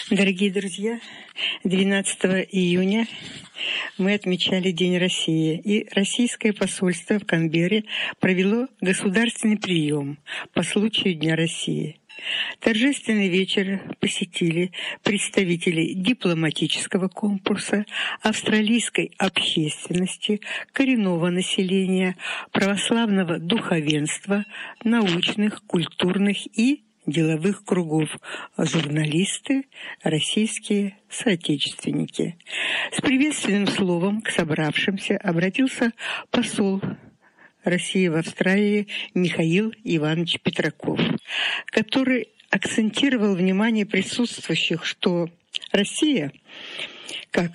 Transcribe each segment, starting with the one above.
Дорогие друзья, 12 июня мы отмечали День России, и российское посольство в Канберре провело государственный прием по случаю Дня России. Торжественный вечер посетили представители дипломатического корпуса, австралийской общественности, коренного населения, православного духовенства, научных, культурных и деловых кругов, журналисты, российские соотечественники. С приветственным словом к собравшимся обратился посол России в Австралии Михаил Иванович Петраков, который акцентировал внимание присутствующих, что Россия, как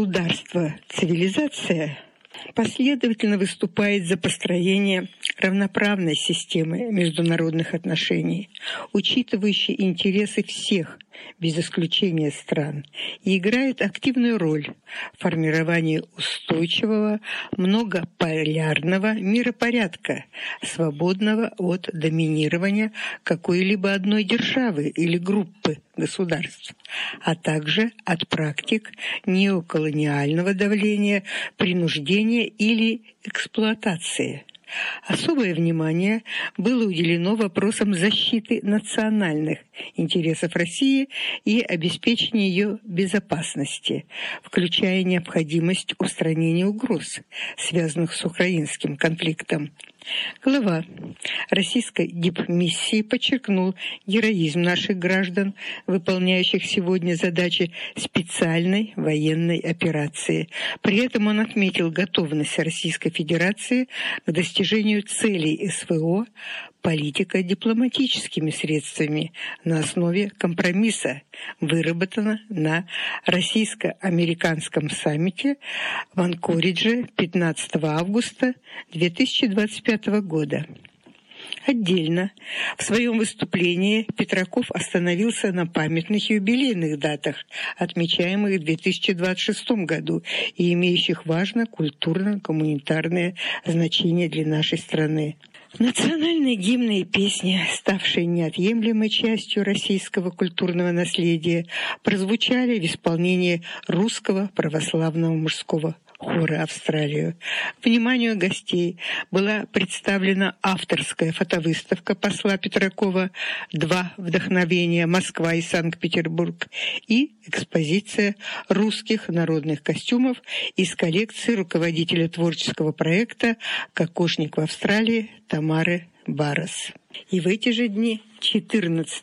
государство-цивилизация, последовательно выступает за построение равноправной системы международных отношений, учитывающей интересы всех, без исключения стран, и играет активную роль в формировании устойчивого, многополярного миропорядка, свободного от доминирования какой-либо одной державы или группы государств, а также от практик неоколониального давления, принуждения или эксплуатации. Особое внимание было уделено вопросам защиты национальных интересов России и обеспечения ее безопасности, включая необходимость устранения угроз, связанных с украинским конфликтом. Глава российской дипмиссии подчеркнул героизм наших граждан, выполняющих сегодня задачи специальной военной операции. При этом он отметил готовность Российской Федерации к достижению целей СВО политико-дипломатическими средствами на основе компромисса, выработанного на российско-американском саммите в Анкоридже 15 августа 2025 года. Отдельно в своем выступлении Петраков остановился на памятных юбилейных датах, отмечаемых в 2026 году и имеющих важное культурно-гуманитарное значение для нашей страны. Национальные гимны и песни, ставшие неотъемлемой частью российского культурного наследия, прозвучали в исполнении русского православного мужского хора Австралии. Вниманию гостей была представлена авторская фотовыставка посла Петракова «Два вдохновения. Москва и Санкт-Петербург» и экспозиция русских народных костюмов из коллекции руководителя творческого проекта «Кокошник в Австралии» Тамары Баррес. И в эти же дни, 14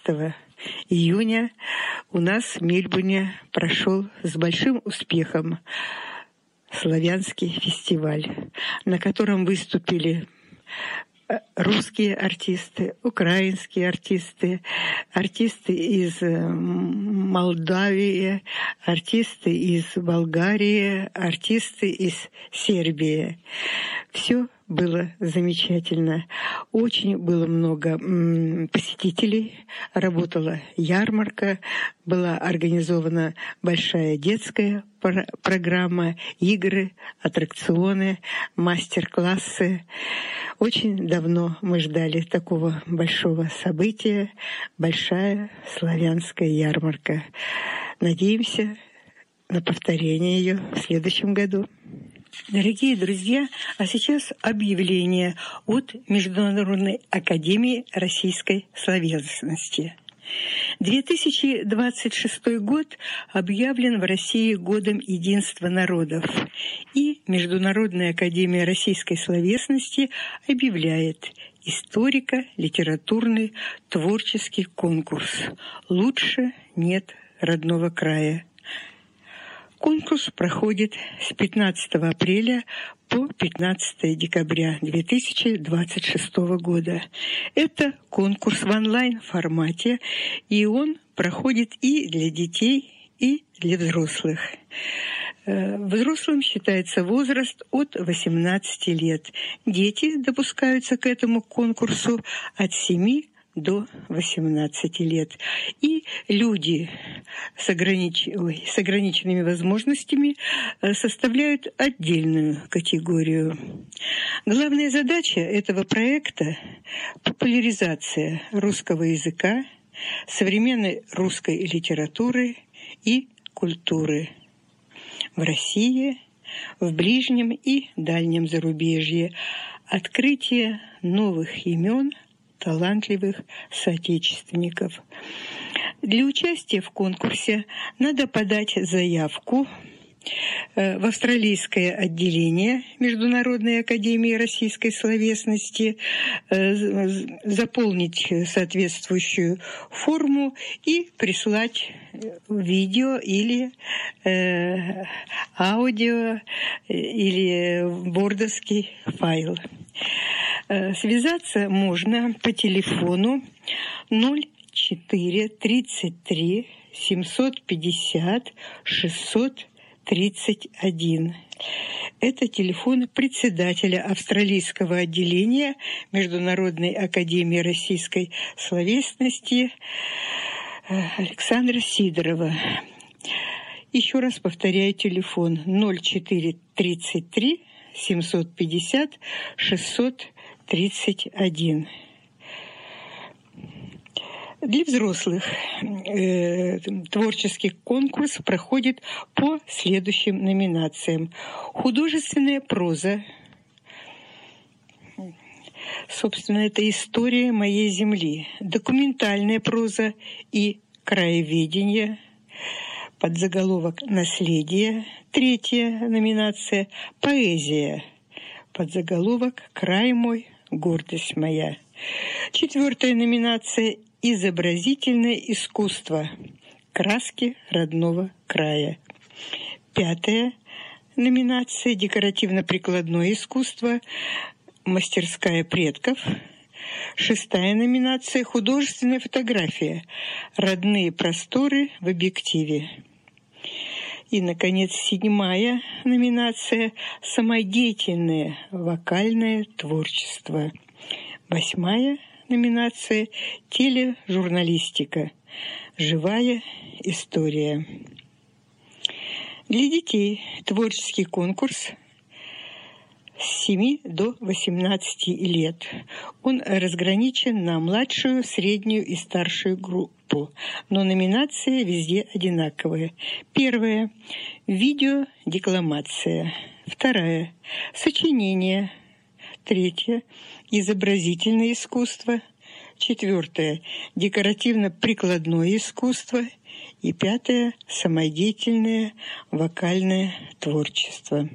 июня, у нас в Мельбурне прошел с большим успехом славянский фестиваль, на котором выступили русские артисты, украинские артисты, артисты из Молдавии, артисты из Болгарии, артисты из Сербии. Все было замечательно. Очень было много посетителей. Работала ярмарка, была организована большая детская программа, игры, аттракционы, мастер-классы. Очень давно мы ждали такого большого события, большая славянская ярмарка. Надеемся на повторение ее в следующем году. Дорогие друзья, а сейчас объявление от Международной академии российской словесности. 2026 год объявлен в России годом единства народов, и Международная академия российской словесности объявляет историко-литературный творческий конкурс «Лучше нет родного края». Конкурс проходит с 15 апреля по 15 декабря 2026 года. Это конкурс в онлайн-формате, и он проходит и для детей, и для взрослых. Взрослым считается возраст от 18 лет. Дети допускаются к этому конкурсу от 7 до 18 лет. И люди с ограниченными возможностями составляют отдельную категорию. Главная задача этого проекта – популяризация русского языка, современной русской литературы и культуры в России, в ближнем и дальнем зарубежье, открытие новых имен талантливых соотечественников. Для участия в конкурсе надо подать заявку в австралийское отделение Международной академии российской словесности, заполнить соответствующую форму и прислать видео или аудио или вордовский файл. Связаться можно по телефону 0433 750 631. Это телефон председателя австралийского отделения Международной академии российской словесности Александра Сидорова. Еще раз повторяю телефон 0433 750 631. Для взрослых творческий конкурс проходит по следующим номинациям. Художественная проза. Собственно, это история моей земли. Документальная проза и краеведение. Подзаголовок «Наследие». Третья номинация – поэзия. Подзаголовок «Край мой, гордость моя». Четвертая номинация – изобразительное искусство. Краски родного края. Пятая номинация – декоративно-прикладное искусство. Мастерская предков. Шестая номинация – художественная фотография. Родные просторы в объективе. И, наконец, седьмая номинация – самодеятельное вокальное творчество. Восьмая номинация – тележурналистика. Живая история. Для детей творческий конкурс с 7 до 18 лет. Он разграничен на младшую, среднюю и старшую группу, но номинации везде одинаковые. Первая – видеодекламация. Вторая – сочинение. Третья – изобразительное искусство. Четвертое – декоративно-прикладное искусство. И пятое – самодеятельное вокальное творчество.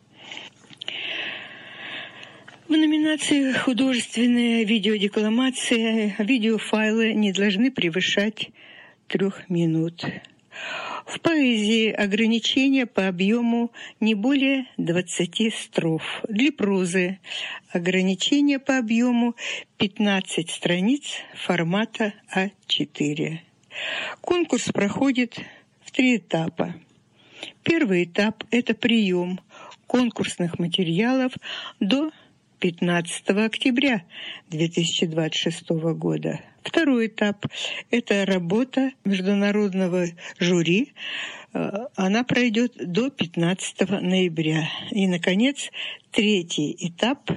В номинации «Художественная видеодекламация» видеофайлы не должны превышать 3 минут. В поэзии ограничения по объему не более 20 строф. Для прозы ограничения по объему 15 страниц формата А4. Конкурс проходит в 3 этапа. Первый этап – это прием конкурсных материалов до 15 октября 2026 года. Второй этап – это работа международного жюри. Она пройдет до 15 ноября. И, наконец, третий этап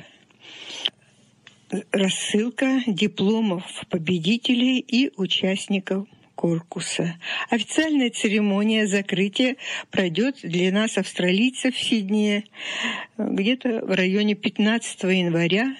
– рассылка дипломов победителей и участников конкурса. Официальная церемония закрытия пройдет для нас, австралийцев, в Сиднее где-то в районе 15 января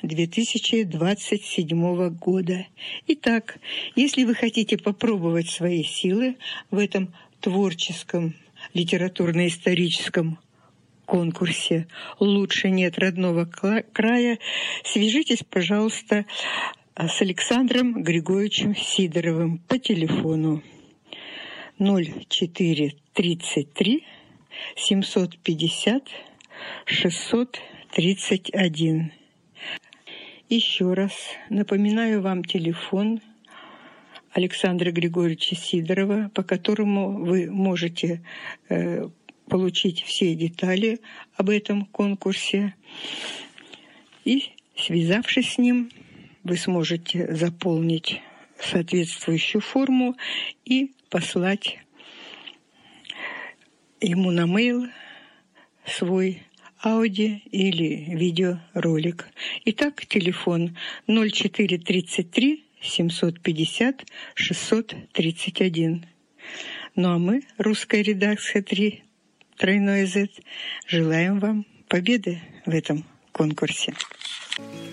2027 года. Итак, если вы хотите попробовать свои силы в этом творческом литературно-историческом конкурсе «Лучше нет родного края», свяжитесь, пожалуйста, с Александром Григорьевичем Сидоровым по телефону 0433 750 631. Еще раз напоминаю вам телефон Александра Григорьевича Сидорова, по которому вы можете получить все детали об этом конкурсе. И, связавшись с ним, вы сможете заполнить соответствующую форму и послать ему на мейл свой аудио или видеоролик. Итак, телефон 0433 750 631. Ну а мы, русская редакция 3 тройное Z, желаем вам победы в этом конкурсе.